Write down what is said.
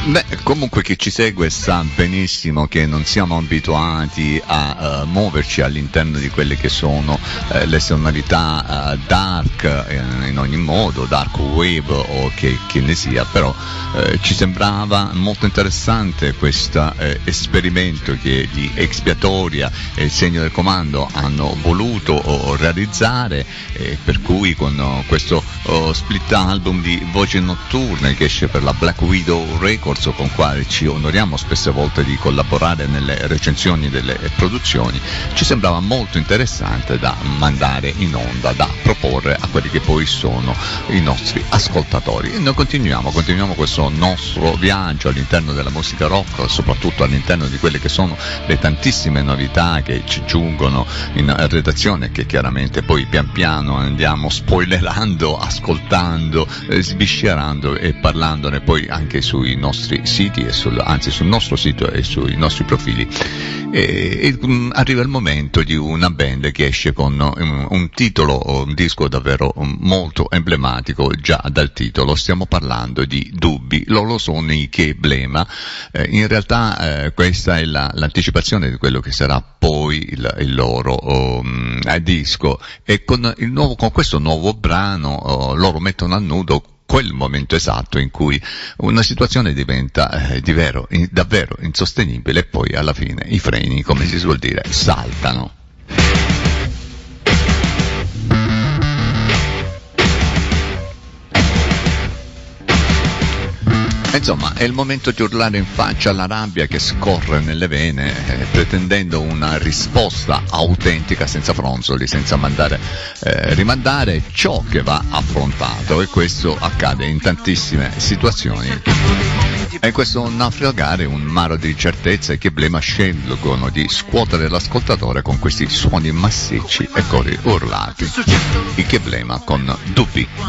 Beh, comunque chi ci segue sa benissimo che non siamo abituati a muoverci all'interno di quelle che sono le sonorità dark in ogni modo, dark wave o che ne sia, però ci sembrava molto interessante questo esperimento che gli Expiatoria e il Segno del Comando hanno voluto realizzare, per cui con questo split album di Voci Notturne che esce per la Black Widow Records, con quale ci onoriamo spesse volte di collaborare nelle recensioni delle produzioni, ci sembrava molto interessante da mandare in onda, da proporre a quelli che poi sono i nostri ascoltatori. E noi continuiamo questo nostro viaggio all'interno della musica rock, soprattutto all'interno di quelle che sono le tantissime novità che ci giungono in redazione, che chiaramente poi pian piano andiamo spoilerando, ascoltando, sviscerando e parlandone poi anche sui nostri siti e sul nostro sito e sui nostri profili. E arriva il momento di una band che esce con un titolo, un disco davvero molto emblematico già dal titolo. Stiamo parlando di Dubbi, loro sono i Keblema. In realtà questa è l'anticipazione di quello che sarà poi il loro disco, e con questo nuovo brano loro mettono a nudo quel momento esatto in cui una situazione diventa davvero insostenibile e poi alla fine i freni, come si suol dire, saltano. Insomma, è il momento di urlare in faccia alla rabbia che scorre nelle vene, pretendendo una risposta autentica, senza fronzoli, senza rimandare ciò che va affrontato, e questo accade in tantissime situazioni. E questo naufragare un mare di incertezza, e Keblema scelgono di scuotere l'ascoltatore con questi suoni massicci e cori urlati. I Keblema con Dubbi.